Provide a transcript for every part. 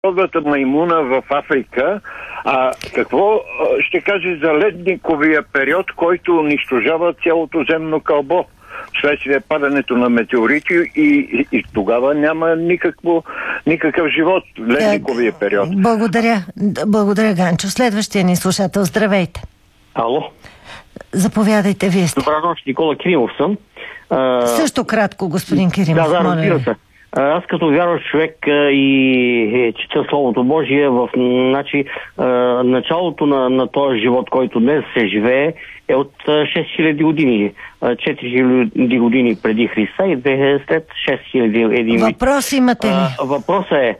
Родата маймуна в Африка. Какво ще каже за ледниковия период, който унищожава цялото земно кълбо вследствие падането на метеорити и тогава няма никакъв живот. Ледниковия период. Благодаря, Ганчо. Следващия ни слушател, здравейте. Ало. Заповядайте, вие сте. Добра нощ, Никола Киримов съм. Също кратко, господин Киримов. Да, разбира се. Аз като вярващ човек и чета Словото Божие, началото на този живот, който днес се живее, е от 6000 години. 4000 години преди Христа и след 6000. Въпрос имате ли? Въпросът е,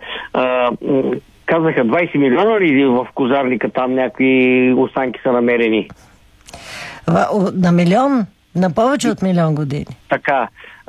казаха 20 милиона ли в козарника там някакви останки са намерени? На милион? На повече от милион години. Така.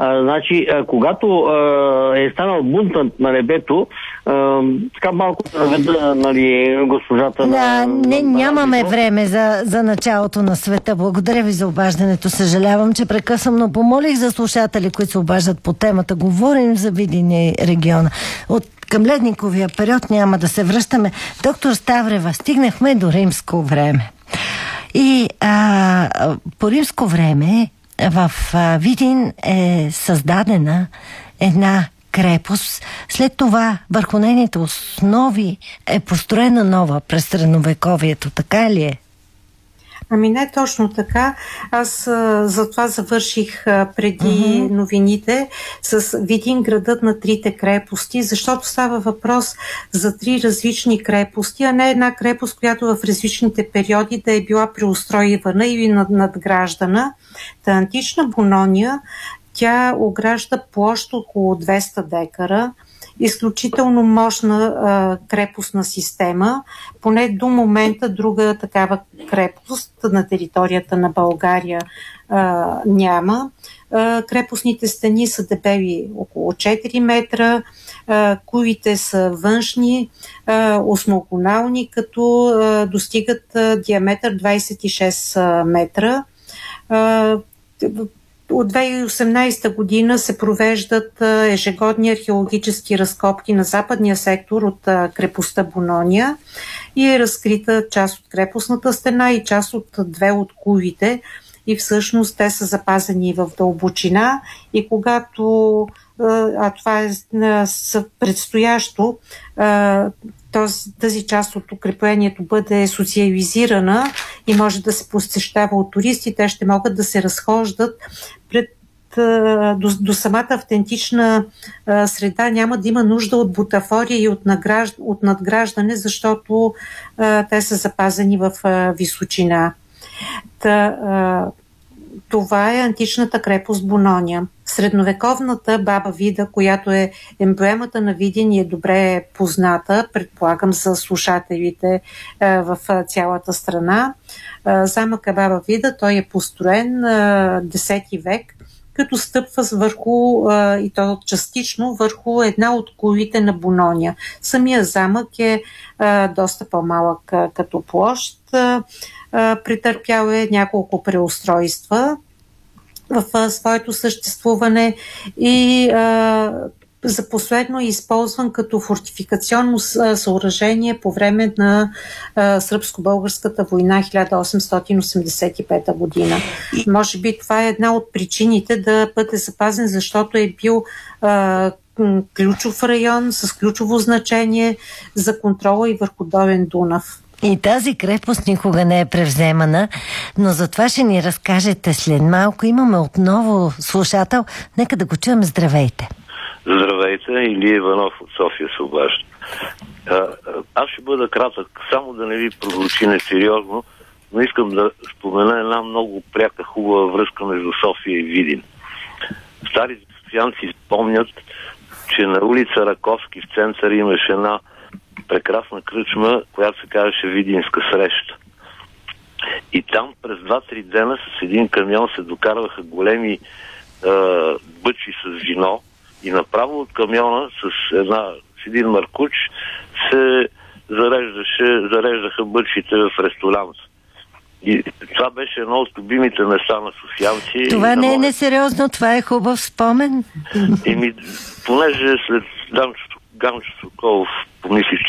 Когато е станал бунтът на небето, така малко наведа, госпожата... Нямаме време за началото на света. Благодаря ви за обаждането. Съжалявам, че прекъсвам, но помолих за слушатели, които се обаждат по темата. Говорим за Видин и региона. Към ледниковия период няма да се връщаме. Доктор Ставрева, стигнахме до римско време. И по римско време в Видин е създадена една крепост. След това върху нейните основи е построена нова през средновековието. Така ли е? Ами не точно така. Аз затова завърших преди новините с Видин, градът на трите крепости, защото става въпрос за три различни крепости, а не една крепост, която в различните периоди да е била преустройвана или надграждана. Та антична Бонония, тя огражда площ около 200 декара, изключително мощна крепостна система. Поне до момента друга такава крепост на територията на България няма. Крепостните стени са дебели около 4 метра, куите са външни, осмоголнални, като достигат диаметър 26 метра. От 2018 година се провеждат ежегодни археологически разкопки на западния сектор от крепостта Бонония и е разкрита част от крепостната стена и част от две от куите, и всъщност те са запазени в дълбочина, и когато това е предстоящо, тази част от укреплението бъде социализирана и може да се посещава от туристи, те ще могат да се разхождат до самата автентична среда. Няма да има нужда от бутафория и от надграждане, защото те са запазени в височина. Това е античната крепост Бонония. Средновековната Баба Вида, която е емблемата на Видин и е добре позната, предполагам за слушателите в цялата страна. Замъка Баба Вида, той е построен 10 век, като стъпва върху, и то частично, върху една от колите на Бонония. Самия замък е доста по-малък като площ. Претърпял е няколко преустройства в своето съществуване и за последно е използван като фортификационно съоръжение по време на Сръбско-българската война 1885 година. Може би това е една от причините да бъде запазен, защото е бил ключов район с ключово значение за контрола и върху Долен Дунав. И тази крепост никога не е превземана, но за това ще ни разкажете след малко. Имаме отново слушател. Нека да го чуем. Здравейте. Здравейте, Илия Иванов от София се обажда. Аз ще бъда кратък, само да не ви прозвучи несериозно, но искам да спомена една много пряка, хубава връзка между София и Видин. Старите софиянци спомнят, че на улица Раковски в центъра имаше една прекрасна кръчма, която се казваше Видинска среща. И там през 2-3 дена с един камион се докарваха големи бъчи с вино и направо от камиона с един маркуч се зареждаха бъчите в ресторант. И това беше едно от любимите места на софиянци. Това не е несериозно, това е хубав спомен. Понеже след Ганчо Соколов помислих,